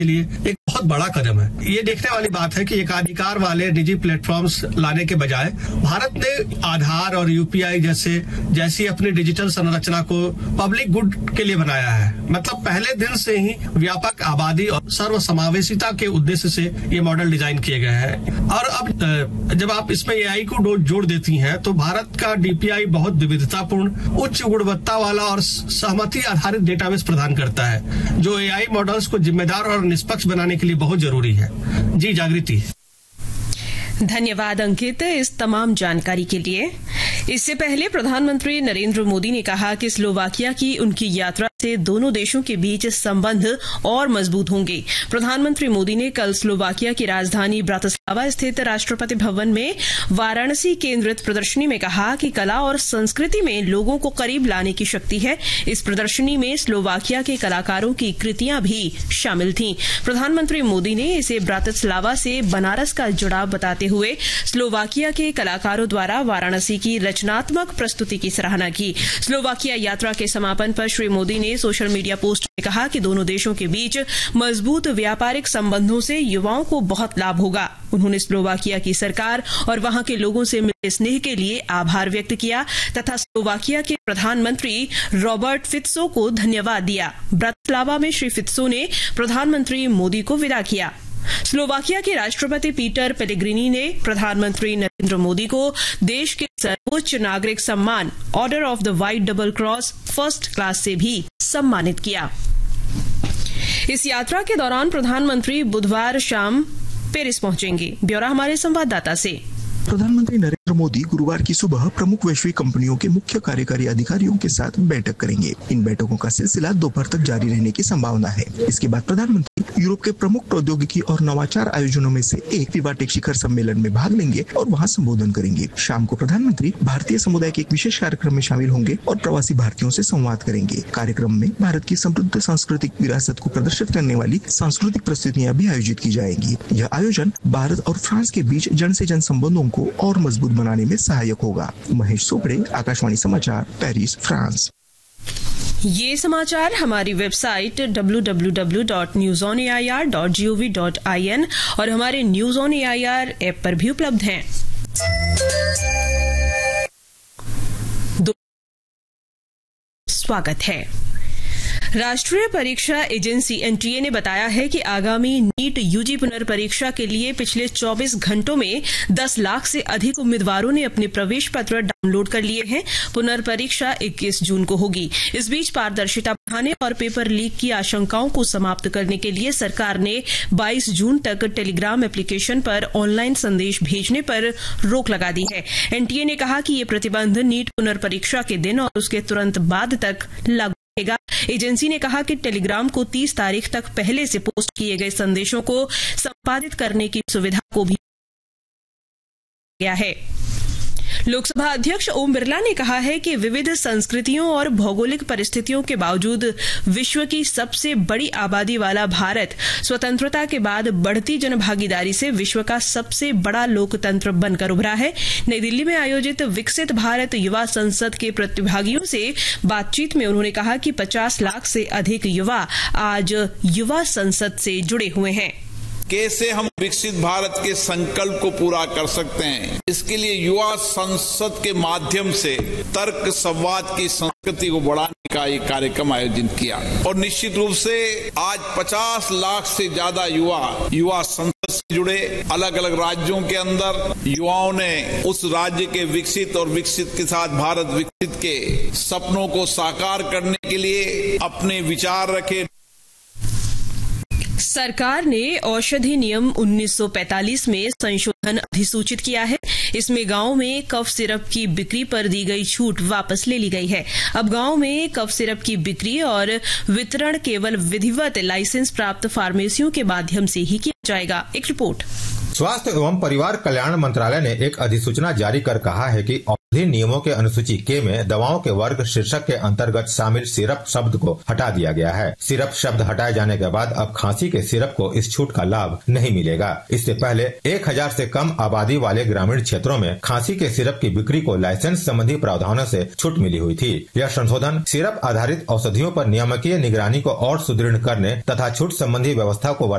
के लिए एक बहुत बड़ा कदम है। ये देखने वाली बात है कि एकाधिकार वाले निजी प्लेटफॉर्म्स लाने के बजाय भारत ने आधार और यूपीआई जैसी अपनी डिजिटल संरचना को पब्लिक गुड के लिए बनाया है। मतलब पहले दिन से ही व्यापक आबादी और सर्वसमावेशिता के उद्देश्य से ये मॉडल डिजाइन किए गए हैं। और अब जब आप इसमें एआई को जोड़ देती हैं तो भारत का डीपीआई बहुत विविधतापूर्ण, उच्च गुणवत्ता वाला और सहमति आधारित डेटाबेस प्रदान करता है, जो एआई मॉडल्स को जिम्मेदार और निष्पक्ष बनाने के लिए बहुत जरूरी है। जी जागृति। धन्यवाद अंकित इस तमाम जानकारी के लिए। इससे पहले प्रधानमंत्री नरेंद्र मोदी ने कहा कि स्लोवाकिया की उनकी यात्रा से दोनों देशों के बीच संबंध और मजबूत होंगे। प्रधानमंत्री मोदी ने कल स्लोवाकिया की राजधानी ब्रातिस्लावा स्थित राष्ट्रपति भवन में वाराणसी केंद्रित प्रदर्शनी में कहा कि कला और संस्कृति में लोगों को करीब लाने की शक्ति है। इस प्रदर्शनी में स्लोवाकिया के कलाकारों की कृतियां भी शामिल थीं। प्रधानमंत्री मोदी ने इसे ब्रातिस्लावा से बनारस का जुड़ाव बताते हुए स्लोवाकिया के कलाकारों द्वारा वाराणसी की रचनात्मक प्रस्तुति की सराहना की। स्लोवाकिया यात्रा के समापन पर श्री मोदी ने सोशल मीडिया पोस्ट में कहा कि दोनों देशों के बीच मजबूत व्यापारिक संबंधों से युवाओं को बहुत लाभ होगा। उन्होंने स्लोवाकिया की सरकार और वहां के लोगों से मिले स्नेह के लिए आभार व्यक्त किया तथा स्लोवाकिया के प्रधानमंत्री रॉबर्ट फित्सो को धन्यवाद दिया। ब्रातिस्लावा में श्री फित्सो ने प्रधानमंत्री मोदी को विदा किया। स्लोवाकिया के राष्ट्रपति पीटर पेलेग्रिनी ने प्रधानमंत्री नरेंद्र मोदी को देश के सर्वोच्च नागरिक सम्मान order of the white double cross first class से भी सम्मानित किया। इस यात्रा के दौरान प्रधानमंत्री बुधवार शाम पेरिस पहुंचेंगे। ब्यौरा हमारे संवाददाता से। प्रधानमंत्री नरेंद्र मोदी गुरुवार की सुबह प्रमुख वैश्विक कंपनियों के मुख्य कार्यकारी अधिकारियों के साथ बैठक करेंगे। इन बैठकों का सिलसिला दोपहर तक जारी रहने की संभावना है। इसके बाद प्रधानमंत्री यूरोप के प्रमुख प्रौद्योगिकी और नवाचार आयोजनों में से एक विवाटेक शिखर सम्मेलन में भाग लेंगे और वहां संबोधन करेंगे। शाम को प्रधानमंत्री भारतीय समुदाय के एक विशेष कार्यक्रम में शामिल होंगे और प्रवासी भारतीयों से संवाद करेंगे। कार्यक्रम में भारत की समृद्ध सांस्कृतिक विरासत को प्रदर्शित करने वाली सांस्कृतिक प्रस्तुतियां भी आयोजित की जाएंगी। यह आयोजन भारत और फ्रांस के बीच जन से जन संबंधों को और मजबूत बनाने में सहायक होगा। महेश सोपड़े, आकाशवाणी समाचार, पेरिस, फ्रांस। ये समाचार हमारी वेबसाइट www.newsonair.gov.in और हमारे न्यूज ऑन एआईआर ऐप पर भी उपलब्ध हैं। स्वागत है। राष्ट्रीय परीक्षा एजेंसी एनटीए ने बताया है कि आगामी नीट यूजी पुनर्परीक्षा के लिए पिछले 24 घंटों में 10 लाख से अधिक उम्मीदवारों ने अपने प्रवेश पत्र डाउनलोड कर लिए हैं। पुनर्परीक्षा 21 जून को होगी। इस बीच पारदर्शिता बढ़ाने और पेपर लीक की आशंकाओं को समाप्त करने के लिए सरकार ने 22 जून तक टेलीग्राम एप्लीकेशन पर ऑनलाइन संदेश भेजने पर रोक लगा दी है। एनटीए ने कहा कि ये प्रतिबंध नीट पुनर्परीक्षा के दिन और उसके तुरंत बाद तक लागू रहेगा। एजेंसी ने कहा कि टेलीग्राम को 30 तारीख तक पहले से पोस्ट किए गए संदेशों को संपादित करने की सुविधा को भी गया है। लोकसभा अध्यक्ष ओम बिरला ने कहा है कि विविध संस्कृतियों और भौगोलिक परिस्थितियों के बावजूद विश्व की सबसे बड़ी आबादी वाला भारत स्वतंत्रता के बाद बढ़ती जनभागीदारी से विश्व का सबसे बड़ा लोकतंत्र बनकर उभरा है। नई दिल्ली में आयोजित विकसित भारत युवा संसद के प्रतिभागियों से बातचीत में उन्होंने कहा कि 50 लाख से अधिक युवा आज युवा संसद से जुड़े हुए हैं। कैसे हम विकसित भारत के संकल्प को पूरा कर सकते हैं, इसके लिए युवा संसद के माध्यम से तर्क संवाद की संस्कृति को बढ़ाने का एक कार्यक्रम आयोजित किया और निश्चित रूप से आज 50 लाख से ज्यादा युवा संसद से जुड़े। अलग अलग राज्यों के अंदर युवाओं ने उस राज्य के विकसित और विकसित के साथ भारत विकसित के सपनों को साकार करने के लिए अपने विचार रखे। सरकार ने औषधि नियम 1945 में संशोधन अधिसूचित किया है। इसमें गांव में कफ सिरप की बिक्री पर दी गई छूट वापस ले ली गई है। अब गांव में कफ सिरप की बिक्री और वितरण केवल विधिवत लाइसेंस प्राप्त फार्मेसियों के माध्यम से ही किया जाएगा। एक रिपोर्ट। स्वास्थ्य एवं परिवार कल्याण मंत्रालय ने एक अधिसूचना जारी कर कहा है कि औषधि नियमों के अनुसूची के में दवाओं के वर्ग शीर्षक के अंतर्गत शामिल सिरप शब्द को हटा दिया गया है। सिरप शब्द हटाए जाने के बाद अब खांसी के सिरप को इस छूट का लाभ नहीं मिलेगा। इससे पहले 1000 से कम आबादी वाले ग्रामीण क्षेत्रों में खांसी के सिरप की बिक्री को लाइसेंस संबंधी प्रावधानों से छूट मिली हुई थी। यह संशोधन सिरप आधारित औषधियों पर नियामकीय निगरानी को और सुदृढ़ करने तथा छूट संबंधी व्यवस्था को